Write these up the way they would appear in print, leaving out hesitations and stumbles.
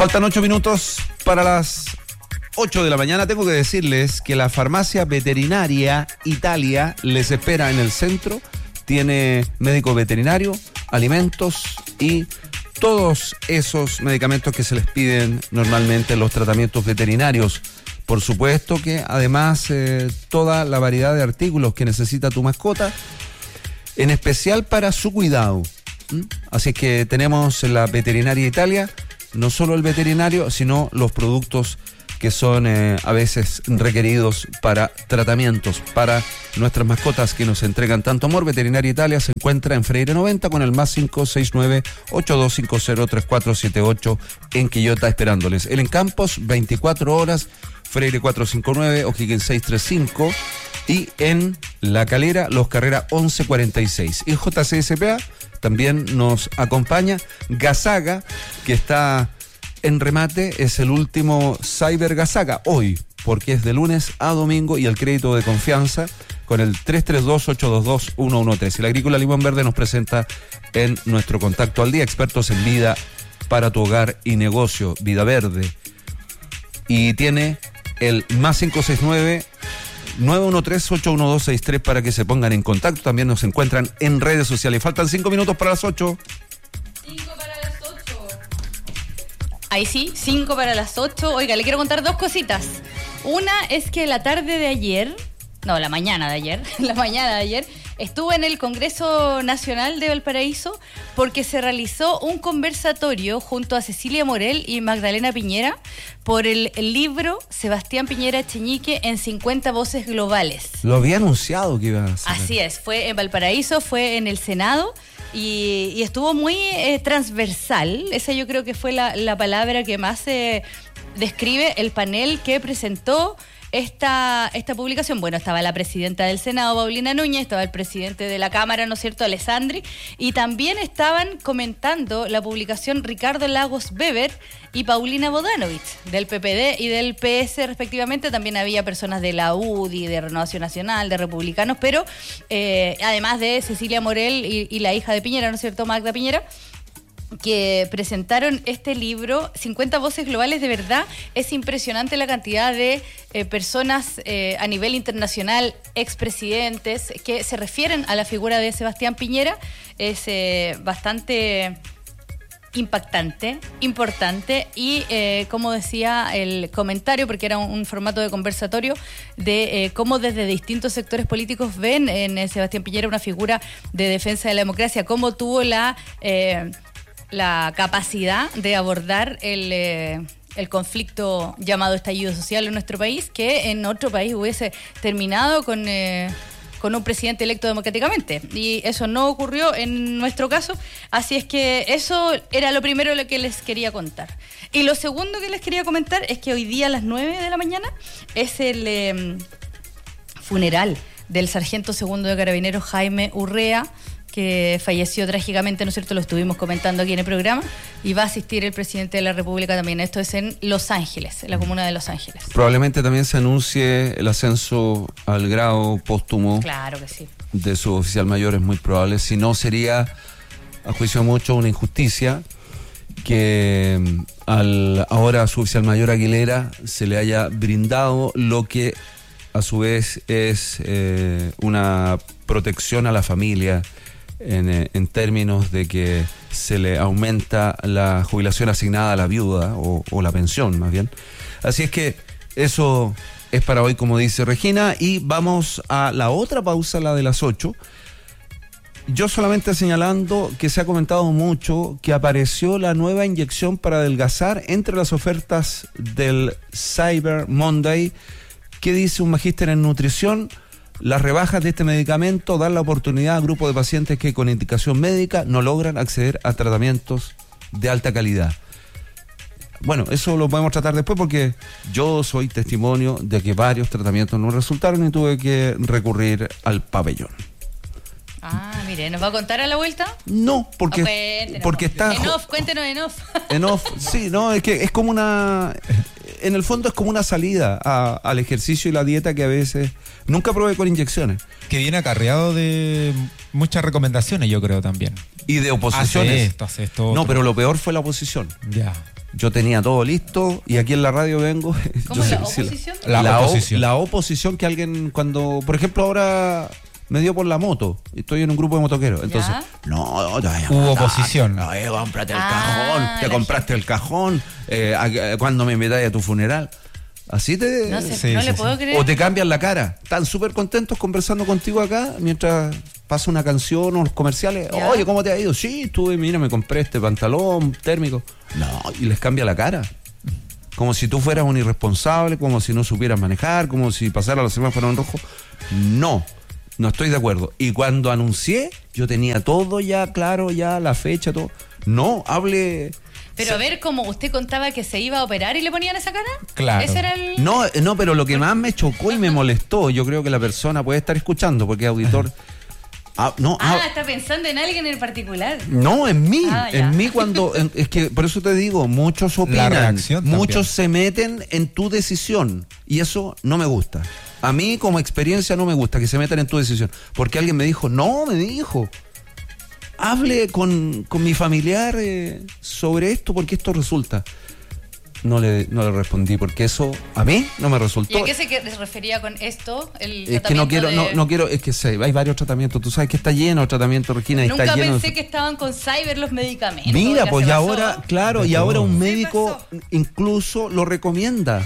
Faltan 8 minutos para las 8 de la mañana. Tengo que decirles que la farmacia veterinaria Italia les espera en el centro. Tiene médico veterinario, alimentos y todos esos medicamentos que se les piden normalmente en los tratamientos veterinarios. Por supuesto que además toda la variedad de artículos que necesita tu mascota, en especial para su cuidado. Así que tenemos en la veterinaria Italia no solo el veterinario, sino los productos que son a veces requeridos para tratamientos para nuestras mascotas que nos entregan tanto amor. Veterinaria Italia se encuentra en Freire 90 con el más 569-8250-3478 en Quillota esperándoles. El en Campos, 24 horas, Freire 459, O'Higgins 635 y en La Calera, Los Carrera 1146. Y JCSPA también nos acompaña. Gasaga, que está en remate, es el último Cyber Gasaga hoy, porque es de lunes a domingo, y el crédito de confianza con el 332-822-113. El Agrícola Limón Verde nos presenta en nuestro contacto al día expertos en vida para tu hogar y negocio, Vida Verde. Y tiene el más 569-913-81263 para que se pongan en contacto. También nos encuentran en redes sociales. Faltan 5 minutos para las 8. 5 para las 8. Ahí sí, 5 para las 8. Oiga, le quiero contar dos cositas. Una es que la mañana de ayer, estuve en el Congreso Nacional de Valparaíso porque se realizó un conversatorio junto a Cecilia Morel y Magdalena Piñera por el libro Sebastián Piñera Echeñique en 50 voces globales. Lo había anunciado que iba a hacer. Así es, fue en Valparaíso, fue en el Senado y estuvo muy transversal. Esa yo creo que fue la palabra que más describe el panel que presentó esta publicación. Bueno, estaba la presidenta del Senado, Paulina Núñez, estaba el presidente de la Cámara, ¿no es cierto?, Alessandri, y también estaban comentando la publicación Ricardo Lagos Weber y Paulina Bodanovich, del PPD y del PS respectivamente. También había personas de la UDI, de Renovación Nacional, de Republicanos, pero además de Cecilia Morel y la hija de Piñera, ¿no es cierto?, Magda Piñera, que presentaron este libro, 50 voces globales. De verdad, es impresionante la cantidad de personas a nivel internacional, expresidentes, que se refieren a la figura de Sebastián Piñera. Es bastante impactante, importante y como decía el comentario, porque era un formato de conversatorio, de cómo desde distintos sectores políticos ven en Sebastián Piñera una figura de defensa de la democracia, cómo tuvo la capacidad de abordar el conflicto llamado estallido social en nuestro país, que en otro país hubiese terminado con un presidente electo democráticamente, y eso no ocurrió en nuestro caso. Así es que eso era lo primero lo que les quería contar. Y lo segundo que les quería comentar es que hoy día a las 9 de la mañana es el funeral del sargento segundo de Carabineros Jaime Urrea, que falleció trágicamente, ¿no es cierto?, lo estuvimos comentando aquí en el programa, y va a asistir el presidente de la República también. Esto es en Los Ángeles, en la comuna de Los Ángeles. Probablemente también se anuncie el ascenso al grado póstumo. Claro que sí. De su oficial mayor, es muy probable. Si no, sería, a juicio de muchos, una injusticia que ahora a su oficial mayor Aguilera se le haya brindado lo que a su vez es una protección a la familia, en términos de que se le aumenta la jubilación asignada a la viuda o la pensión más bien. Así es que eso es para hoy, como dice Regina, y vamos a la otra pausa, la de las 8. Yo solamente señalando que se ha comentado mucho que apareció la nueva inyección para adelgazar entre las ofertas del Cyber Monday. ¿Qué dice un magíster en nutrición? Las rebajas de este medicamento dan la oportunidad a grupos de pacientes que con indicación médica no logran acceder a tratamientos de alta calidad. Bueno, eso lo podemos tratar después, porque yo soy testimonio de que varios tratamientos no resultaron y tuve que recurrir al pabellón. Ah, mire, ¿nos va a contar a la vuelta? No, porque está... Cuéntenos en off. En off, sí, no, es que es como una... En el fondo es como una salida al ejercicio y la dieta que a veces nunca probé con inyecciones. Que viene acarreado de muchas recomendaciones, yo creo, también. Y de oposiciones. Hace esto. No, pero lo peor fue la oposición. Ya. Yo tenía todo listo y aquí en la radio vengo. ¿Cómo yo la sé- oposición? La oposición que alguien cuando, por ejemplo, ahora me dio por la moto. Estoy en un grupo de motoqueros. Entonces, ¿Ya? no, te vayas a Hubo matar. oposición. No, cómprate el Ah, cajón. Te la compraste el cajón. ¿Cuándo me invitáis a tu funeral? Así te... No sé, Sí, no sí, le sí. puedo creer. O te cambian la cara. Están súper contentos conversando contigo acá mientras pasa una canción o los comerciales. Ya. Oye, ¿cómo te ha ido? Sí, estuve, mira, me compré este pantalón térmico. No, y les cambia la cara. Como si tú fueras un irresponsable, como si no supieras manejar, como si pasara los semáforos en rojo. No estoy de acuerdo. Y cuando anuncié, yo tenía todo ya claro, ya la fecha, todo. No, hable... Pero a ver, como usted contaba que se iba a operar y le ponían esa cara. Claro. Ese era el... No, pero lo que más me chocó y me molestó, yo creo que la persona puede estar escuchando, porque es auditor. Está pensando en alguien en particular. No, en mí, Ah, ya. en mí cuando, es que por eso te digo, muchos opinan, reacción muchos también. se meten en tu decisión y eso no me gusta. A mí como experiencia no me gusta que se metan en tu decisión, porque alguien me dijo, hable con mi familiar sobre esto porque esto resulta. No le respondí porque eso a mí no me resultó. ¿Y a qué se refería con esto? Es que no quiero, no quiero, es que hay varios tratamientos. Tú sabes que está lleno de tratamientos, Regina, y Nunca está lleno. pensé que estaban con cyber los medicamentos. Mira, Ya pues se y pasó. ahora, claro, De y ahora todo. un Se médico pasó. incluso lo recomienda.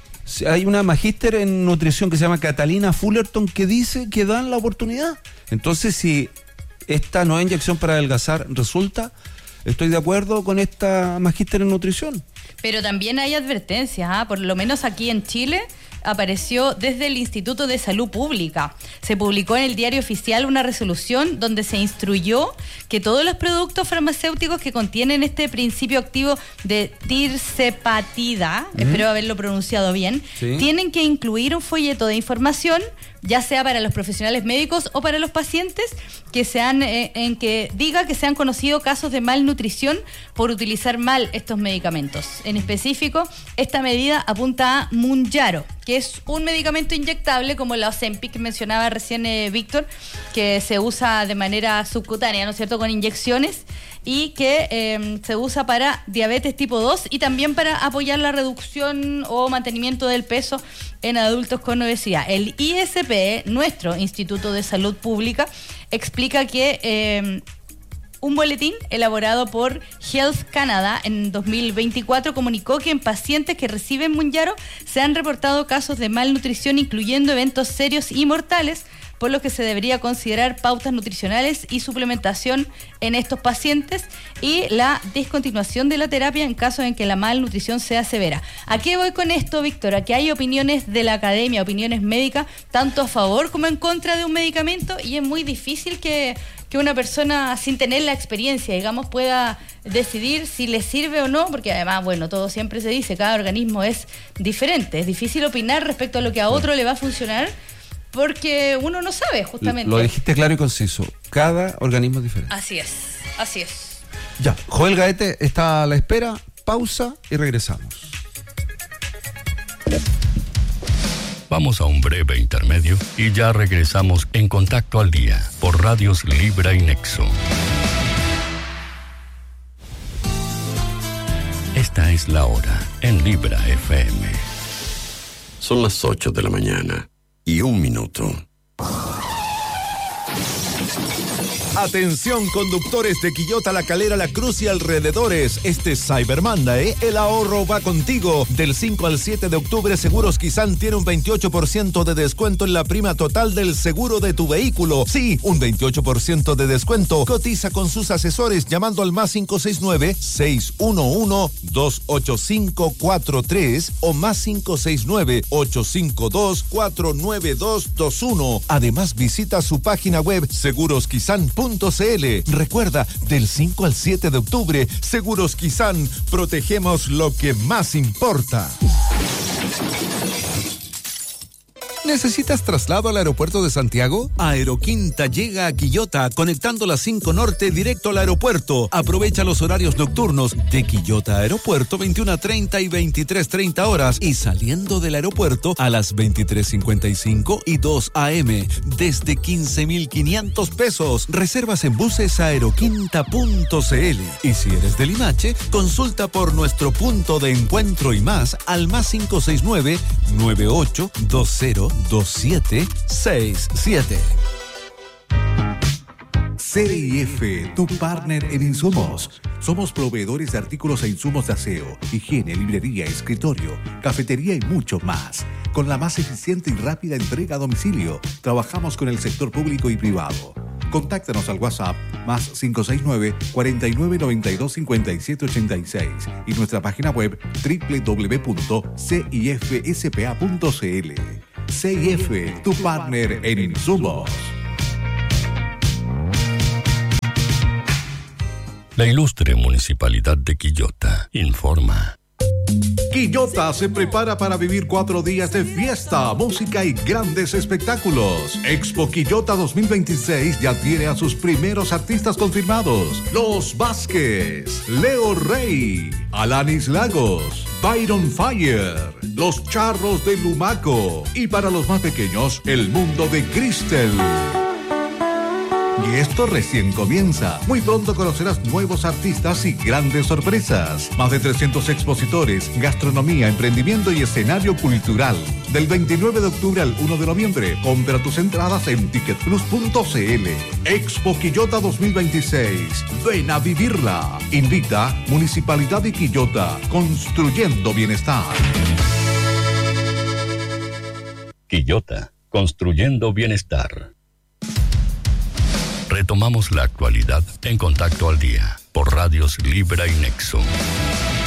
Hay una magíster en nutrición que se llama Catalina Fullerton que dice que dan la oportunidad. Entonces, si esta nueva inyección para adelgazar resulta, estoy de acuerdo con esta magíster en nutrición. Pero también hay advertencias, por lo menos aquí en Chile apareció desde el Instituto de Salud Pública. Se publicó en el Diario Oficial una resolución donde se instruyó que todos los productos farmacéuticos que contienen este principio activo de tirzepatida, espero haberlo pronunciado bien, Sí. tienen que incluir un folleto de información, ya sea para los profesionales médicos o para los pacientes, que sean en que diga que se han conocido casos de malnutrición por utilizar mal estos medicamentos. En específico, esta medida apunta a Mounjaro, que es un medicamento inyectable como la Ozempic que mencionaba recién Víctor, que se usa de manera subcutánea, ¿no es cierto?, con inyecciones, y que se usa para diabetes tipo 2 y también para apoyar la reducción o mantenimiento del peso en adultos con obesidad. El ISP, nuestro Instituto de Salud Pública, explica que un boletín elaborado por Health Canada en 2024 comunicó que en pacientes que reciben Mounjaro se han reportado casos de malnutrición, incluyendo eventos serios y mortales, por lo que se debería considerar pautas nutricionales y suplementación en estos pacientes y la discontinuación de la terapia en caso en que la malnutrición sea severa. ¿A qué voy con esto, Víctor? A que hay opiniones de la academia, opiniones médicas, tanto a favor como en contra de un medicamento, y es muy difícil que una persona sin tener la experiencia, digamos, pueda decidir si le sirve o no, porque además, bueno, todo siempre se dice, cada organismo es diferente, es difícil opinar respecto a lo que a otro le va a funcionar, porque uno no sabe, justamente. Lo dijiste claro y conciso. Cada organismo es diferente. Así es, así es. Ya, Joel Gaete está a la espera. Pausa y regresamos. Vamos a un breve intermedio y ya regresamos en Contacto al Día por Radios Libra y Nexo. Esta es la hora en Libra FM. Son las 8 de la mañana y 1 minuto. Atención, conductores de Quillota, La Calera, La Cruz y alrededores. Este Cyber Monday, el ahorro va contigo. Del 5 al 7 de octubre, Seguros Quizán tiene un 28% de descuento en la prima total del seguro de tu vehículo. Sí, un 28% de descuento. Cotiza con sus asesores llamando al más 569-611-28543 o más 569-852-49221. Además, visita su página web segurosquizán.cl. Recuerda, del 5 al 7 de octubre, Seguros Quizán, protegemos lo que más importa. ¿Necesitas traslado al aeropuerto de Santiago? Aeroquinta llega a Quillota, conectando la 5 Norte directo al aeropuerto. Aprovecha los horarios nocturnos de Quillota Aeropuerto, 21:30 y 23:30 horas, y saliendo del aeropuerto a las 23:55 y 2 a.m. desde 15.500 pesos. Reservas en buses aeroquinta.cl. Y si eres de Limache, consulta por nuestro punto de encuentro y más al más 569-9820-2767. CIF, tu partner en insumos. Somos proveedores de artículos e insumos de aseo, higiene, librería, escritorio, cafetería y mucho más. Con la más eficiente y rápida entrega a domicilio, trabajamos con el sector público y privado. Contáctanos al WhatsApp más 569-4992-5786 y nuestra página web www.cifspa.cl. CIF, tu partner en insumos. La ilustre Municipalidad de Quillota informa. Quillota se prepara para vivir 4 días de fiesta, música y grandes espectáculos. Expo Quillota 2026 ya tiene a sus primeros artistas confirmados. Los Vázquez, Leo Rey, Alanis Lagos, Byron Fire, Los Charros de Lumaco y para los más pequeños, El Mundo de Cristel. Y esto recién comienza. Muy pronto conocerás nuevos artistas y grandes sorpresas. Más de 300 expositores, gastronomía, emprendimiento y escenario cultural. Del 29 de octubre al 1 de noviembre. Compra tus entradas en ticketplus.cl. Expo Quillota 2026. Ven a vivirla. Invita Municipalidad de Quillota. Construyendo bienestar. Quillota, construyendo bienestar. Retomamos la actualidad en Contacto al Día por Radios Libra y Nexo.